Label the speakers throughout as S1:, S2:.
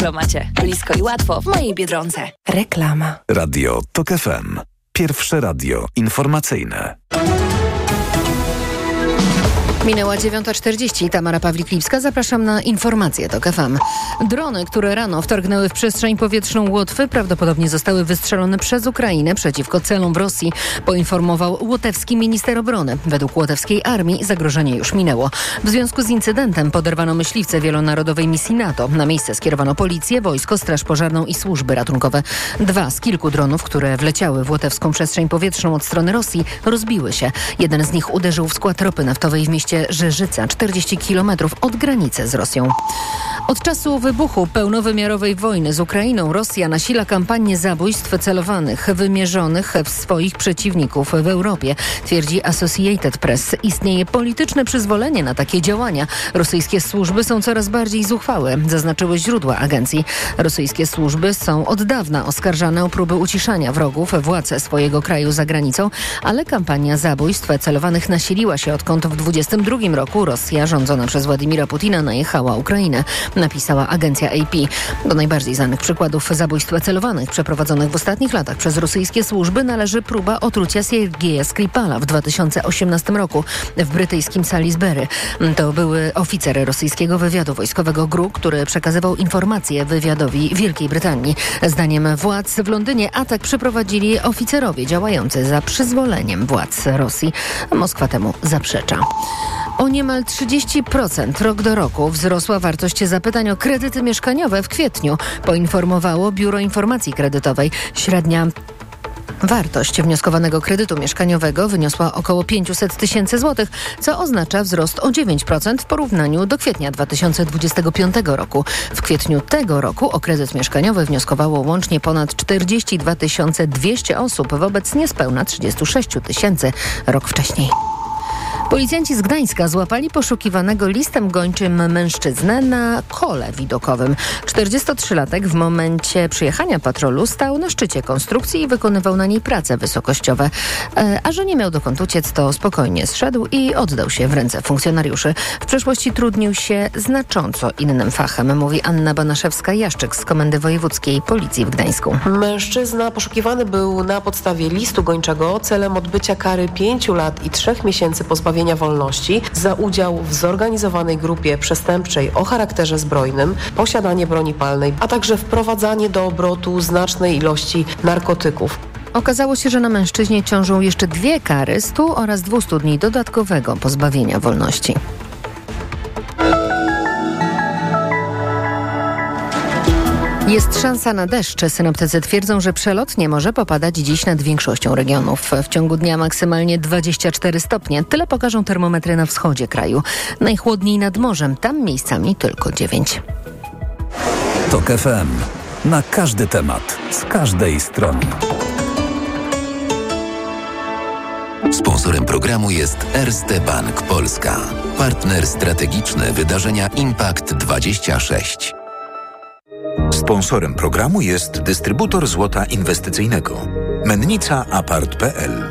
S1: Cyklomacie. Blisko i łatwo w mojej Biedronce.
S2: Reklama.
S3: Radio TOK FM. Pierwsze radio informacyjne.
S2: Minęła 9:40. Tamara Pawlik-Lipska. Zapraszam na informacje TOK FM. Drony, które rano wtargnęły w przestrzeń powietrzną Łotwy, prawdopodobnie zostały wystrzelone przez Ukrainę przeciwko celom w Rosji, poinformował łotewski minister obrony. Według łotewskiej armii zagrożenie już minęło. W związku z incydentem poderwano myśliwce wielonarodowej misji NATO. Na miejsce skierowano policję, wojsko, straż pożarną i służby ratunkowe. 2 z kilku dronów, które wleciały w łotewską przestrzeń powietrzną od strony Rosji, rozbiły się. Jeden z nich uderzył w skład ropy naftowej w mieście Żerzyca, 40 km od granicy z Rosją. Od czasu wybuchu pełnowymiarowej wojny z Ukrainą Rosja nasila kampanię zabójstw celowanych, wymierzonych w swoich przeciwników w Europie, twierdzi Associated Press. Istnieje polityczne przyzwolenie na takie działania. Rosyjskie służby są coraz bardziej zuchwałe, zaznaczyły źródła agencji. Rosyjskie służby są od dawna oskarżane o próby uciszania wrogów władz swojego kraju za granicą, ale kampania zabójstw celowanych nasiliła się, odkąd w 2022 roku Rosja rządzona przez Władimira Putina najechała Ukrainę, napisała agencja AP. Do najbardziej znanych przykładów zabójstw celowanych przeprowadzonych w ostatnich latach przez rosyjskie służby należy próba otrucia Siergieja Skripala w 2018 roku w brytyjskim Salisbury. To były oficer rosyjskiego wywiadu wojskowego GRU, który przekazywał informacje wywiadowi Wielkiej Brytanii. Zdaniem władz w Londynie atak przeprowadzili oficerowie działający za przyzwoleniem władz Rosji. Moskwa temu zaprzecza. O niemal 30% rok do roku wzrosła wartość zapytań o kredyty mieszkaniowe w kwietniu, poinformowało Biuro Informacji Kredytowej. Średnia wartość wnioskowanego kredytu mieszkaniowego wyniosła około 500 tysięcy złotych, co oznacza wzrost o 9% w porównaniu do kwietnia 2025 roku. W kwietniu tego roku o kredyt mieszkaniowy wnioskowało łącznie ponad 42 200 osób wobec niespełna 36 tysięcy rok wcześniej. Policjanci z Gdańska złapali poszukiwanego listem gończym mężczyznę na kole widokowym. 43-latek w momencie przyjechania patrolu stał na szczycie konstrukcji i wykonywał na niej prace wysokościowe. A że nie miał dokąd uciec, to spokojnie zszedł i oddał się w ręce funkcjonariuszy. W przeszłości trudnił się znacząco innym fachem, mówi Anna Banaszewska-Jaszczyk z Komendy Wojewódzkiej Policji w Gdańsku.
S4: Mężczyzna poszukiwany był na podstawie listu gończego celem odbycia kary 5 lat i 3 miesięcy pozbawienia wolności za udział w zorganizowanej grupie przestępczej o charakterze zbrojnym, posiadanie broni palnej, a także wprowadzanie do obrotu znacznej ilości narkotyków.
S2: Okazało się, że na mężczyźnie ciążą jeszcze 2 kary 100 oraz 200 dni dodatkowego pozbawienia wolności. Jest szansa na deszcz. Synoptycy twierdzą, że przelotnie może popadać dziś nad większością regionów. W ciągu dnia maksymalnie 24 stopnie. Tyle pokażą termometry na wschodzie kraju. Najchłodniej nad morzem. Tam miejscami tylko 9.
S3: TOK FM. Na każdy temat. Z każdej strony.
S5: Sponsorem programu jest Erste Bank Polska. Partner strategiczny wydarzenia Impact 26.
S6: Sponsorem programu jest dystrybutor złota inwestycyjnego. Mennica Apart.pl.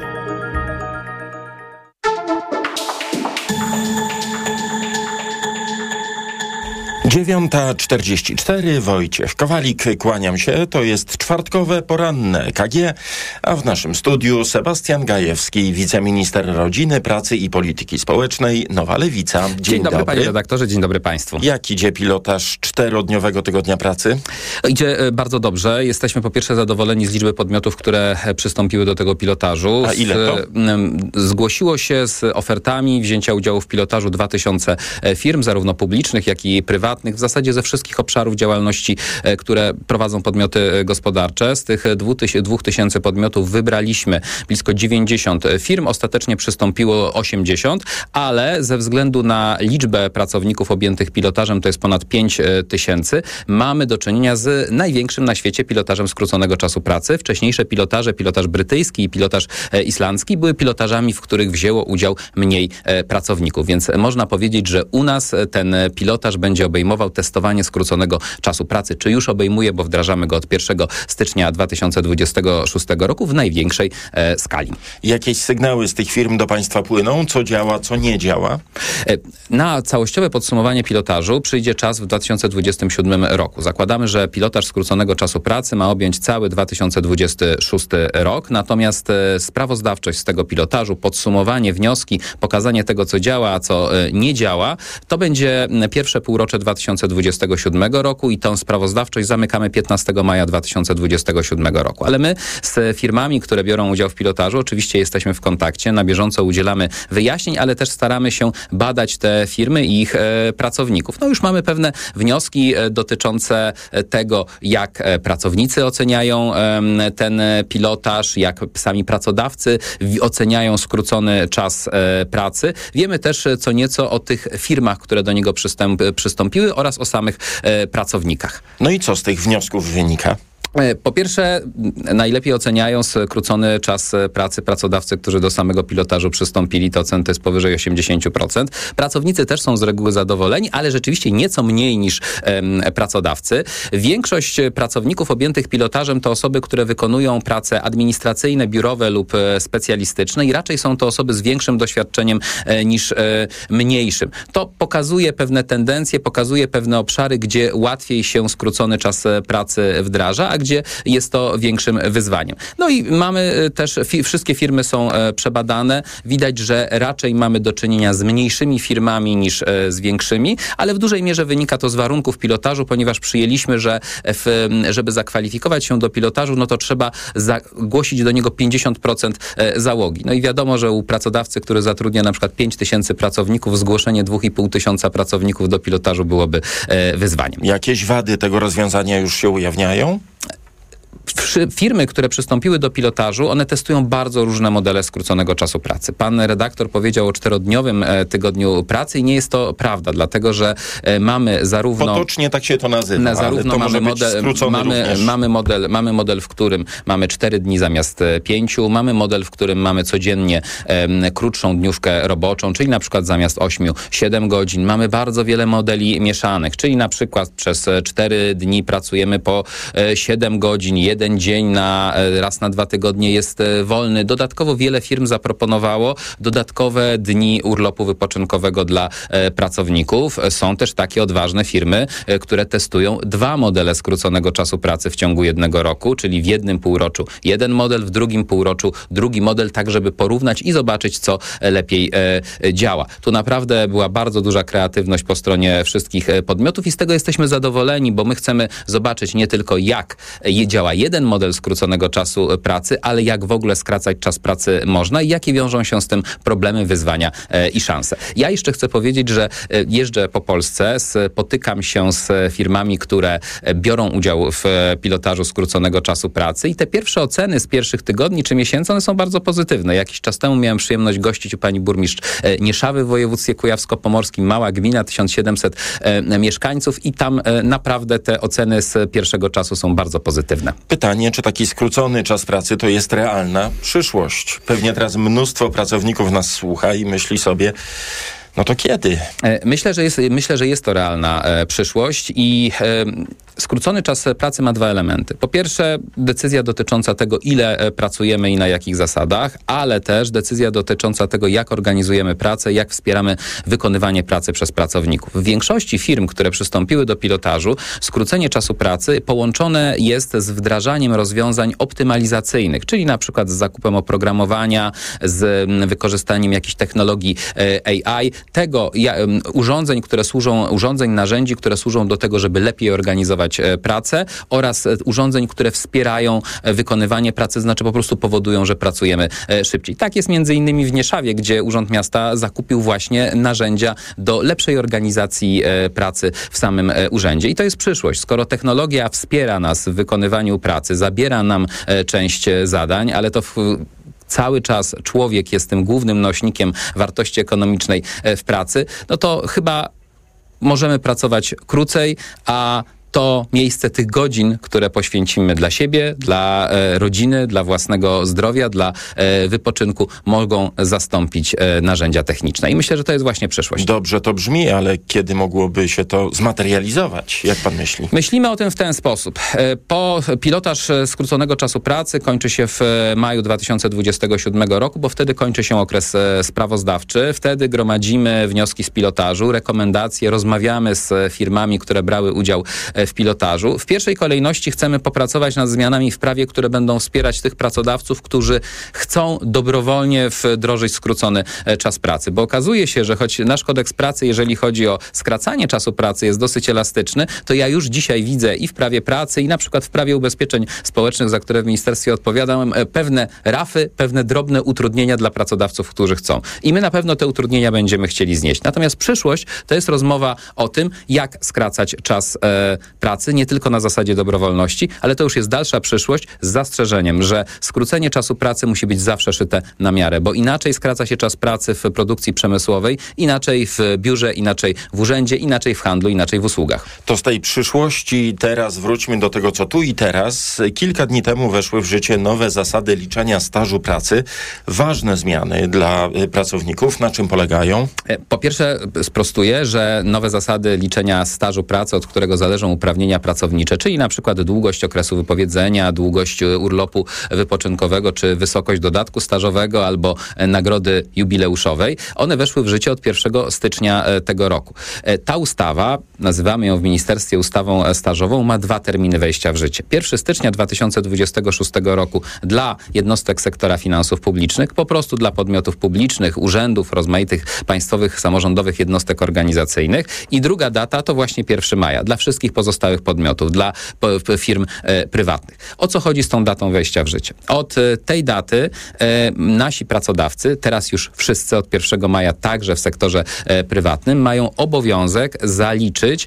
S7: 9:44. Wojciech Kowalik, kłaniam się. To jest czwartkowe, poranne KG, a w naszym studiu Sebastian Gajewski, wiceminister rodziny, pracy i polityki społecznej, Nowa Lewica.
S8: Dzień dobry, panie redaktorze, dzień dobry państwu.
S7: Jak idzie pilotaż 4-dniowego tygodnia pracy?
S8: Idzie bardzo dobrze. Jesteśmy po pierwsze zadowoleni z liczby podmiotów, które przystąpiły do tego pilotażu.
S7: A ile to?
S8: Zgłosiło się z ofertami wzięcia udziału w pilotażu 2000 firm, zarówno publicznych, jak i prywatnych, w zasadzie ze wszystkich obszarów działalności, które prowadzą podmioty gospodarcze. Z tych 2000 podmiotów wybraliśmy blisko 90 firm. Ostatecznie przystąpiło 80, ale ze względu na liczbę pracowników objętych pilotażem, to jest ponad 5000, mamy do czynienia z największym na świecie pilotażem skróconego czasu pracy. Wcześniejsze pilotaże, pilotaż brytyjski i pilotaż islandzki, były pilotażami, w których wzięło udział mniej pracowników. Więc można powiedzieć, że u nas ten pilotaż będzie obejmował podsumował testowanie skróconego czasu pracy, czy już obejmuje, bo wdrażamy go od 1 stycznia 2026 roku w największej skali.
S7: Jakieś sygnały z tych firm do państwa płyną? Co działa, co nie działa?
S8: Na całościowe podsumowanie pilotażu przyjdzie czas w 2027 roku. Zakładamy, że pilotaż skróconego czasu pracy ma objąć cały 2026 rok, natomiast sprawozdawczość z tego pilotażu, podsumowanie, wnioski, pokazanie tego, co działa, a co nie działa, to będzie pierwsze półrocze 2027 roku i tą sprawozdawczość zamykamy 15 maja 2027 roku. Ale my z firmami, które biorą udział w pilotażu, oczywiście jesteśmy w kontakcie, na bieżąco udzielamy wyjaśnień, ale też staramy się badać te firmy i ich pracowników. No już mamy pewne wnioski dotyczące tego, jak pracownicy oceniają ten pilotaż, jak sami pracodawcy oceniają skrócony czas pracy. Wiemy też co nieco o tych firmach, które do niego przystąpiły oraz o samych pracownikach.
S7: No i co z tych wniosków wynika?
S8: Po pierwsze, najlepiej oceniają skrócony czas pracy pracodawcy, którzy do samego pilotażu przystąpili. To ocen to jest powyżej 80%. Pracownicy też są z reguły zadowoleni, ale rzeczywiście nieco mniej niż pracodawcy. Większość pracowników objętych pilotażem to osoby, które wykonują prace administracyjne, biurowe lub specjalistyczne i raczej są to osoby z większym doświadczeniem niż mniejszym. To pokazuje pewne tendencje, pokazuje pewne obszary, gdzie łatwiej się skrócony czas pracy wdraża, a gdzie jest to większym wyzwaniem. No i mamy też, wszystkie firmy są przebadane. Widać, że raczej mamy do czynienia z mniejszymi firmami niż z większymi, ale w dużej mierze wynika to z warunków pilotażu, ponieważ przyjęliśmy, że żeby zakwalifikować się do pilotażu, no to trzeba zgłosić do niego 50% załogi. No i wiadomo, że u pracodawcy, który zatrudnia na przykład 5000 pracowników, zgłoszenie 2500 pracowników do pilotażu byłoby wyzwaniem.
S7: Jakieś wady tego rozwiązania już się ujawniają?
S8: Firmy, które przystąpiły do pilotażu, one testują bardzo różne modele skróconego czasu pracy. Pan redaktor powiedział o 4-dniowym tygodniu pracy i nie jest to prawda, dlatego że mamy zarówno...
S7: Potocznie tak się to nazywa,
S8: zarówno
S7: ale to
S8: mamy model, w którym mamy 4 dni zamiast 5, mamy model, w którym mamy codziennie krótszą dniówkę roboczą, czyli na przykład zamiast 8-7 godzin. Mamy bardzo wiele modeli mieszanych, czyli na przykład przez 4 dni pracujemy po 7 godzin, jeden dzień raz na 2 tygodnie jest wolny. Dodatkowo wiele firm zaproponowało dodatkowe dni urlopu wypoczynkowego dla pracowników. Są też takie odważne firmy, które testują 2 modele skróconego czasu pracy w ciągu 1 roku, czyli w jednym półroczu jeden model, w drugim półroczu drugi model, tak żeby porównać i zobaczyć, co lepiej działa. Tu naprawdę była bardzo duża kreatywność po stronie wszystkich podmiotów i z tego jesteśmy zadowoleni, bo my chcemy zobaczyć nie tylko jak działa jeden model skróconego czasu pracy, ale jak w ogóle skracać czas pracy można i jakie wiążą się z tym problemy, wyzwania i szanse. Ja jeszcze chcę powiedzieć, że jeżdżę po Polsce, spotykam się z firmami, które biorą udział w pilotażu skróconego czasu pracy i te pierwsze oceny z pierwszych tygodni czy miesięcy, one są bardzo pozytywne. Jakiś czas temu miałem przyjemność gościć u pani burmistrz Nieszawy w województwie kujawsko-pomorskim, mała gmina, 1700 mieszkańców i tam naprawdę te oceny z pierwszego czasu są bardzo pozytywne.
S7: Pytanie, czy taki skrócony czas pracy to jest realna przyszłość? Pewnie teraz mnóstwo pracowników nas słucha i myśli sobie, no to kiedy?
S8: Myślę, że jest to realna przyszłość i skrócony czas pracy ma 2 elementy. Po pierwsze, decyzja dotycząca tego, ile pracujemy i na jakich zasadach, ale też decyzja dotycząca tego, jak organizujemy pracę, jak wspieramy wykonywanie pracy przez pracowników. W większości firm, które przystąpiły do pilotażu, skrócenie czasu pracy połączone jest z wdrażaniem rozwiązań optymalizacyjnych, czyli na przykład z zakupem oprogramowania, z wykorzystaniem jakichś technologii AI, urządzeń, narzędzi, które służą do tego, żeby lepiej organizować pracę oraz urządzeń, które wspierają wykonywanie pracy, znaczy po prostu powodują, że pracujemy szybciej. Tak jest między innymi w Nieszawie, gdzie Urząd Miasta zakupił właśnie narzędzia do lepszej organizacji pracy w samym urzędzie. I to jest przyszłość. Skoro technologia wspiera nas w wykonywaniu pracy, zabiera nam część zadań, ale to cały czas człowiek jest tym głównym nośnikiem wartości ekonomicznej w pracy, no to chyba możemy pracować krócej, a to miejsce tych godzin, które poświęcimy dla siebie, dla rodziny, dla własnego zdrowia, dla wypoczynku, mogą zastąpić narzędzia techniczne. I myślę, że to jest właśnie przyszłość.
S7: Dobrze to brzmi, ale kiedy mogłoby się to zmaterializować? Jak pan myśli?
S8: Myślimy o tym w ten sposób. Pilotaż skróconego czasu pracy kończy się w maju 2027 roku, bo wtedy kończy się okres sprawozdawczy. Wtedy gromadzimy wnioski z pilotażu, rekomendacje, rozmawiamy z firmami, które brały udział w pilotażu. W pierwszej kolejności chcemy popracować nad zmianami w prawie, które będą wspierać tych pracodawców, którzy chcą dobrowolnie wdrożyć skrócony czas pracy. Bo okazuje się, że choć nasz kodeks pracy, jeżeli chodzi o skracanie czasu pracy, jest dosyć elastyczny, to ja już dzisiaj widzę i w prawie pracy, i na przykład w prawie ubezpieczeń społecznych, za które w ministerstwie odpowiadam, pewne rafy, pewne drobne utrudnienia dla pracodawców, którzy chcą. I my na pewno te utrudnienia będziemy chcieli znieść. Natomiast przyszłość to jest rozmowa o tym, jak skracać czas pracy, nie tylko na zasadzie dobrowolności, ale to już jest dalsza przyszłość z zastrzeżeniem, że skrócenie czasu pracy musi być zawsze szyte na miarę, bo inaczej skraca się czas pracy w produkcji przemysłowej, inaczej w biurze, inaczej w urzędzie, inaczej w handlu, inaczej w usługach.
S7: To z tej przyszłości teraz wróćmy do tego, co tu i teraz. Kilka dni temu weszły w życie nowe zasady liczenia stażu pracy. Ważne zmiany dla pracowników. Na czym polegają?
S8: Po pierwsze sprostuję, że nowe zasady liczenia stażu pracy, od którego zależą uprawnienia pracownicze, czyli na przykład długość okresu wypowiedzenia, długość urlopu wypoczynkowego, czy wysokość dodatku stażowego albo nagrody jubileuszowej, one weszły w życie od 1 stycznia tego roku. Ta ustawa, nazywamy ją w ministerstwie ustawą stażową, ma 2 terminy wejścia w życie. 1 stycznia 2026 roku dla jednostek sektora finansów publicznych, po prostu dla podmiotów publicznych, urzędów, rozmaitych państwowych, samorządowych jednostek organizacyjnych, i druga data to właśnie 1 maja dla wszystkich pozostałych podmiotów, dla firm prywatnych. O co chodzi z tą datą wejścia w życie? Od tej daty nasi pracodawcy, teraz już wszyscy od 1 maja także w sektorze prywatnym, mają obowiązek zaliczyć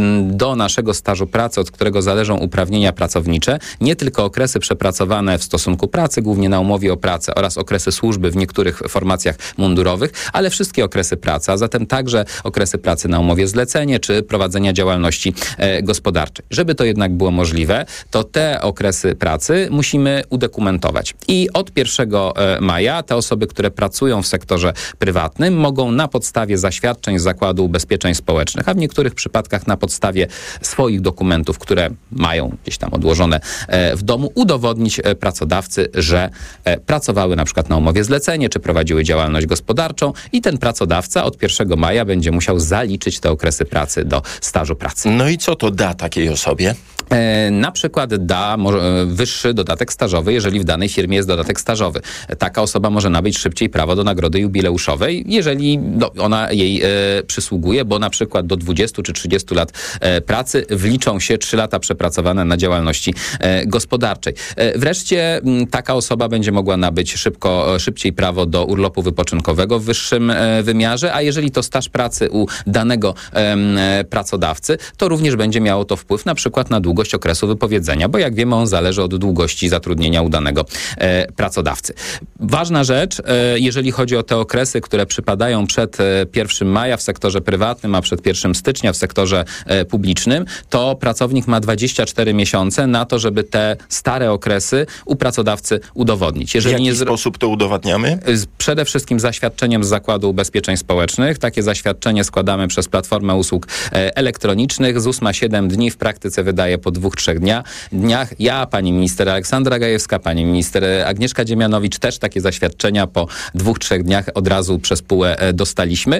S8: do naszego stażu pracy, od którego zależą uprawnienia pracownicze, nie tylko okresy przepracowane w stosunku pracy, głównie na umowie o pracę, oraz okresy służby w niektórych formacjach mundurowych, ale wszystkie okresy pracy, a zatem także okresy pracy na umowie zlecenie, czy prowadzenia działalności gospodarczej. Żeby to jednak było możliwe, to te okresy pracy musimy udokumentować. I od 1 maja te osoby, które pracują w sektorze prywatnym, mogą na podstawie zaświadczeń z Zakładu Ubezpieczeń Społecznych, a w niektórych przypadkach na podstawie swoich dokumentów, które mają gdzieś tam odłożone w domu, udowodnić pracodawcy, że pracowały na przykład na umowie zlecenie, czy prowadziły działalność gospodarczą, i ten pracodawca od 1 maja będzie musiał zaliczyć te okresy pracy do stażu pracy.
S7: No i co to da takiej osobie?
S8: Na przykład da wyższy dodatek stażowy, jeżeli w danej firmie jest dodatek stażowy. Taka osoba może nabyć szybciej prawo do nagrody jubileuszowej, jeżeli ona jej przysługuje, bo na przykład do 20 czy 30 lat pracy wliczą się 3 lata przepracowane na działalności gospodarczej. Wreszcie taka osoba będzie mogła nabyć szybciej prawo do urlopu wypoczynkowego w wyższym wymiarze, a jeżeli to staż pracy u danego pracodawcy, to również będzie miało to wpływ na przykład na długość okresu wypowiedzenia, bo jak wiemy, on zależy od długości zatrudnienia u danego pracodawcy. Ważna rzecz, jeżeli chodzi o te okresy, które przypadają przed 1 maja w sektorze prywatnym, a przed 1 stycznia w sektorze publicznym, to pracownik ma 24 miesiące na to, żeby te stare okresy u pracodawcy udowodnić.
S7: W jaki sposób to udowadniamy?
S8: Przede wszystkim zaświadczeniem z Zakładu Ubezpieczeń Społecznych. Takie zaświadczenie składamy przez platformę usług elektronicznych. Z 8 na 7 dni, w praktyce wydaje po 2-3 dniach. Ja, pani minister Aleksandra Gajewska, pani minister Agnieszka Dziemianowicz też takie zaświadczenia po 2-3 dniach od razu przez PUE dostaliśmy.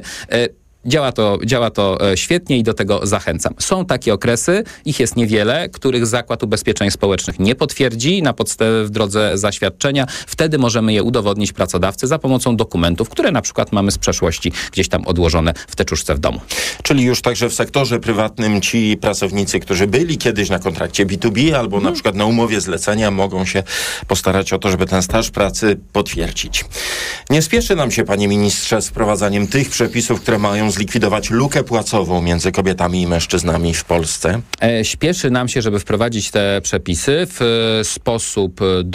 S8: Działa to świetnie i do tego zachęcam. Są takie okresy, ich jest niewiele, których Zakład Ubezpieczeń Społecznych nie potwierdzi w drodze zaświadczenia. Wtedy możemy je udowodnić pracodawcy za pomocą dokumentów, które na przykład mamy z przeszłości gdzieś tam odłożone w teczuszce w domu.
S7: Czyli już także w sektorze prywatnym ci pracownicy, którzy byli kiedyś na kontrakcie B2B albo na przykład na umowie zlecenia, mogą się postarać o to, żeby ten staż pracy potwierdzić. Nie spieszy nam się, panie ministrze, z wprowadzaniem tych przepisów, które mają zlikwidować lukę płacową między kobietami i mężczyznami w Polsce?
S8: Śpieszy nam się, żeby wprowadzić te przepisy w sposób